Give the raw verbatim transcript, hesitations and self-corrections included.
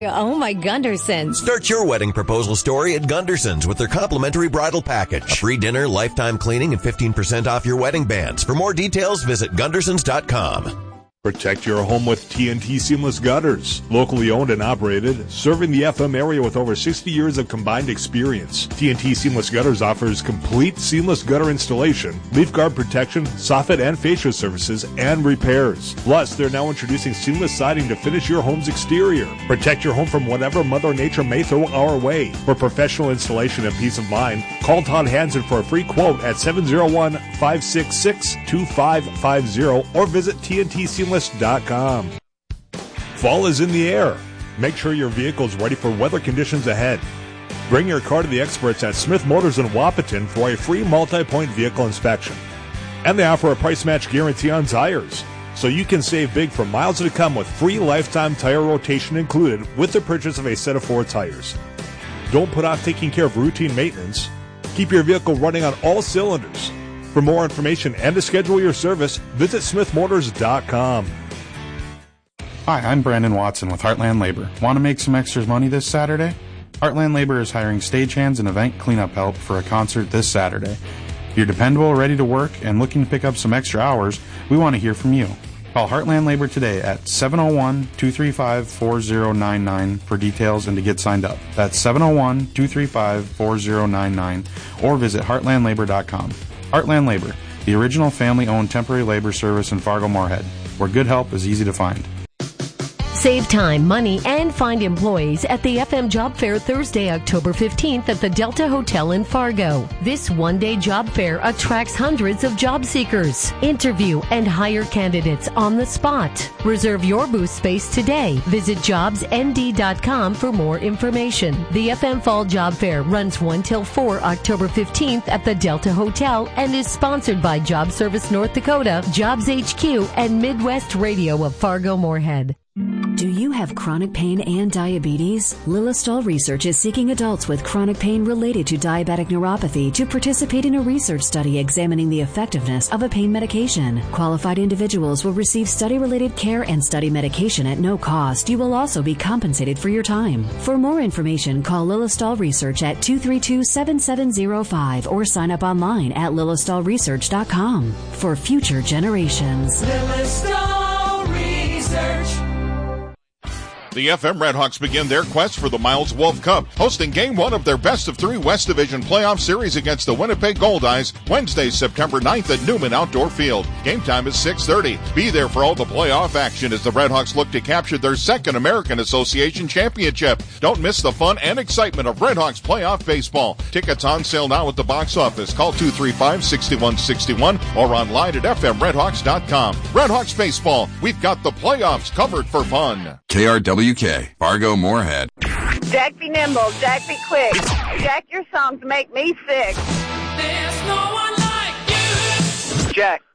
Oh my Gundersons. Start your wedding proposal story at Gundersons with their complimentary bridal package. A free dinner, lifetime cleaning, and fifteen percent off your wedding bands. For more details, visit Gundersons dot com. Protect your home with T N T Seamless Gutters. Locally owned and operated, serving the F M area with over sixty years of combined experience. T N T Seamless Gutters offers complete seamless gutter installation, leaf guard protection, soffit and fascia services, and repairs. Plus, they're now introducing seamless siding to finish your home's exterior. Protect your home from whatever Mother Nature may throw our way. For professional installation and peace of mind, call Todd Hansen for a free quote at seven oh one, five six six, two five five zero or visit T N T Seamless dot com. Fall is in the air. Make sure your vehicle is ready for weather conditions ahead. Bring your car to the experts at Smith Motors in Wapaton for a free multi-point vehicle inspection. And they offer a price match guarantee on tires, so you can save big for miles to come with free lifetime tire rotation included with the purchase of a set of four tires. Don't put off taking care of routine maintenance. Keep your vehicle running on all cylinders. For more information and to schedule your service, visit Smith Motors dot com. Hi, I'm Brandon Watson with Heartland Labor. Want to make some extra money this Saturday? Heartland Labor is hiring stagehands and event cleanup help for a concert this Saturday. If you're dependable, ready to work, and looking to pick up some extra hours, we want to hear from you. Call Heartland Labor today at seven oh one, two three five, four oh nine nine for details and to get signed up. That's seven oh one, two three five, four oh nine nine or visit heartland labor dot com. Heartland Labor, the original family-owned temporary labor service in Fargo-Moorhead, where good help is easy to find. Save time, money, and find employees at the F M Job Fair Thursday, October fifteenth at the Delta Hotel in Fargo. This one-day job fair attracts hundreds of job seekers. Interview and hire candidates on the spot. Reserve your booth space today. Visit jobs n d dot com for more information. The F M Fall Job Fair runs one till four October fifteenth at the Delta Hotel and is sponsored by Job Service North Dakota, Jobs H Q, and Midwest Radio of Fargo-Moorhead. Do you have chronic pain and diabetes? Lilistol Research is seeking adults with chronic pain related to diabetic neuropathy to participate in a research study examining the effectiveness of a pain medication. Qualified individuals will receive study-related care and study medication at no cost. You will also be compensated for your time. For more information, call Lilistol Research at two three two, seven seven zero five or sign up online at lilistol research dot com. For future generations. Lilistol Research. The F M Redhawks begin their quest for the Miles Wolf Cup, hosting game one of their best of three West Division playoff series against the Winnipeg Goldeyes, Wednesday, September ninth at Newman Outdoor Field. Game time is six thirty. Be there for all the playoff action as the Redhawks look to capture their second American Association championship. Don't miss the fun and excitement of Redhawks playoff baseball. Tickets on sale now at the box office. Call two three five, six one six one or online at f m redhawks dot com. Redhawks baseball, we've got the playoffs covered for fun. K R W K, Fargo Moorhead. Jack be nimble, Jack be quick. Jack, your songs make me sick. There's no one like you. Jack,